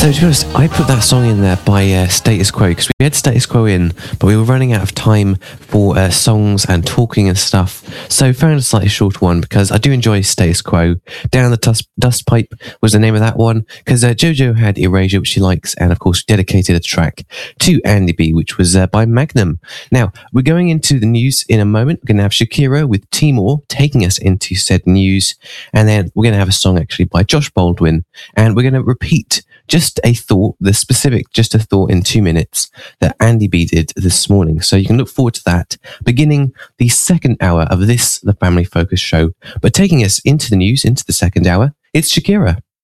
So to be honest, I put that song in there by Status Quo because we had Status Quo in, but we were running out of time for songs and talking and stuff. So found a slightly shorter one because I do enjoy Status Quo. Down the Dust Pipe was the name of that one because Jojo had Erasure, which she likes, and of course dedicated a track to Andy B, which was by Magnum. Now, we're going into the news in a moment. We're going to have Shakira with Timor taking us into said news, and then we're going to have a song actually by Josh Baldwin, and we're going to repeat just a thought in 2 minutes that Andy B did this morning. So you can look forward to that beginning the second hour of this, the Family Focus show. But taking us into the news, into the second hour, it's Shakira.